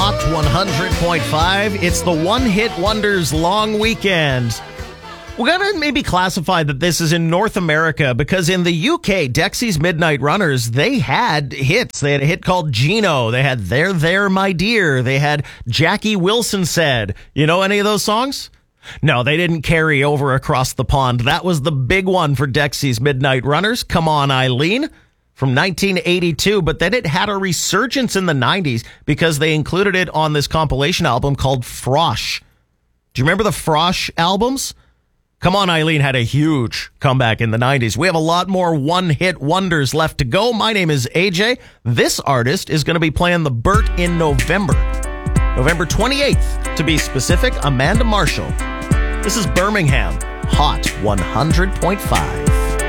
Hot 100.5. It's the One Hit Wonders long weekend. We're going to maybe classify that this is in North America because in the UK, Dexy's Midnight Runners, they had hits. They had a hit called Gino. They had There, There, My Dear. They had Jackie Wilson Said. You know any of those songs? No, they didn't carry over across the pond. That was the big one for Dexy's Midnight Runners. Come On, Eileen, from 1982. But then it had a resurgence in the 90s because they included it on this compilation album called Frosh. Do you remember the Frosh albums? Come On, Eileen had a huge comeback in the 90s. We have a lot more one-hit wonders left to go. My name is AJ. This artist is going to be playing the Burt in November 28th, to be specific. Amanda Marshall. This is Birmingham, Hot 100.5.